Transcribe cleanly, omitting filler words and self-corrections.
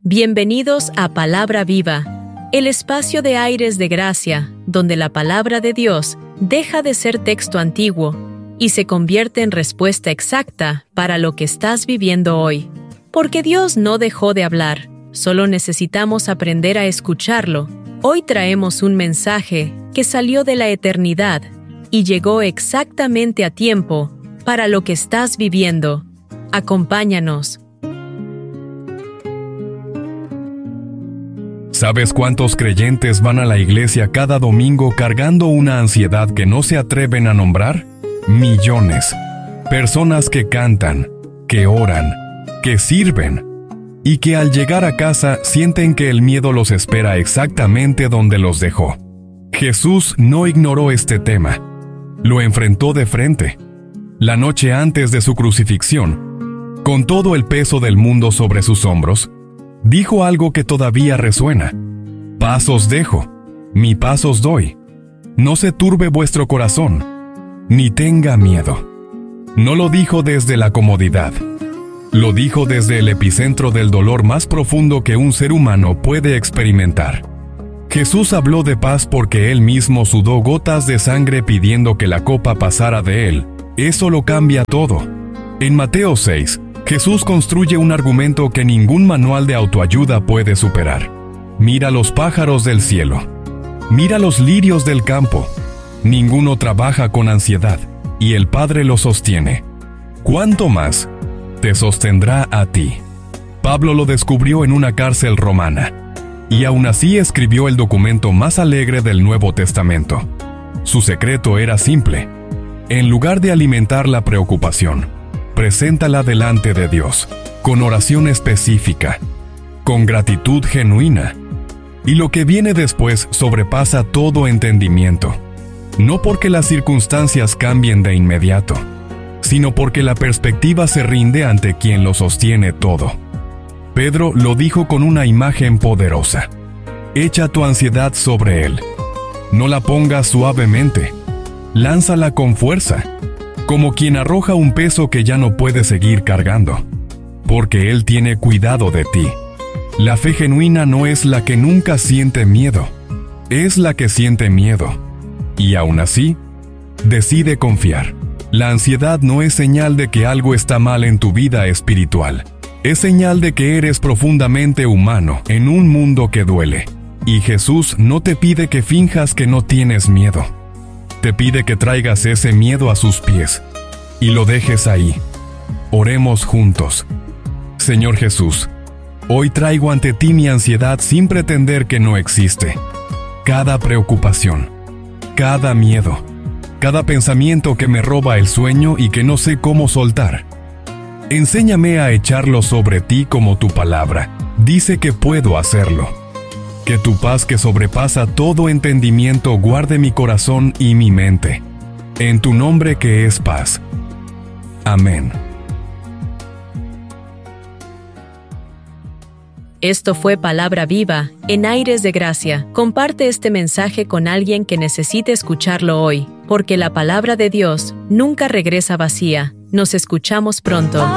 Bienvenidos a Palabra Viva, el espacio de aires de gracia, donde la palabra de Dios deja de ser texto antiguo y se convierte en respuesta exacta para lo que estás viviendo hoy. Porque Dios no dejó de hablar, solo necesitamos aprender a escucharlo. Hoy traemos un mensaje que salió de la eternidad y llegó exactamente a tiempo para lo que estás viviendo. Acompáñanos. ¿Sabes cuántos creyentes van a la iglesia cada domingo cargando una ansiedad que no se atreven a nombrar? Millones. Personas que cantan, que oran, que sirven, y que al llegar a casa sienten que el miedo los espera exactamente donde los dejó. Jesús no ignoró este tema. Lo enfrentó de frente. La noche antes de su crucifixión, con todo el peso del mundo sobre sus hombros, dijo algo que todavía resuena. Paz os dejo, mi paz os doy. No se turbe vuestro corazón, ni tenga miedo. No lo dijo desde la comodidad. Lo dijo desde el epicentro del dolor más profundo que un ser humano puede experimentar. Jesús habló de paz porque él mismo sudó gotas de sangre pidiendo que la copa pasara de él. Eso lo cambia todo. En Mateo 6, Jesús construye un argumento que ningún manual de autoayuda puede superar. Mira los pájaros del cielo. Mira los lirios del campo. Ninguno trabaja con ansiedad, y el Padre lo sostiene. ¿Cuánto más te sostendrá a ti? Pablo lo descubrió en una cárcel romana, y aún así escribió el documento más alegre del Nuevo Testamento. Su secreto era simple. En lugar de alimentar la preocupación, preséntala delante de Dios, con oración específica, con gratitud genuina. Y lo que viene después sobrepasa todo entendimiento. No porque las circunstancias cambien de inmediato, sino porque la perspectiva se rinde ante quien lo sostiene todo. Pedro lo dijo con una imagen poderosa. Echa tu ansiedad sobre él. No la pongas suavemente. Lánzala con fuerza, como quien arroja un peso que ya no puede seguir cargando, porque Él tiene cuidado de ti. La fe genuina no es la que nunca siente miedo, es la que siente miedo, y aún así, decide confiar. La ansiedad no es señal de que algo está mal en tu vida espiritual, es señal de que eres profundamente humano en un mundo que duele, y Jesús no te pide que finjas que no tienes miedo. Te pide que traigas ese miedo a sus pies y lo dejes ahí. Oremos juntos. Señor Jesús, hoy traigo ante ti mi ansiedad sin pretender que no existe. Cada preocupación, cada miedo, cada pensamiento que me roba el sueño y que no sé cómo soltar. Enséñame a echarlo sobre ti como tu palabra dice que puedo hacerlo. Que tu paz que sobrepasa todo entendimiento guarde mi corazón y mi mente. En tu nombre que es paz. Amén. Esto fue Palabra Viva, en aires de gracia. Comparte este mensaje con alguien que necesite escucharlo hoy, porque la palabra de Dios nunca regresa vacía. Nos escuchamos pronto.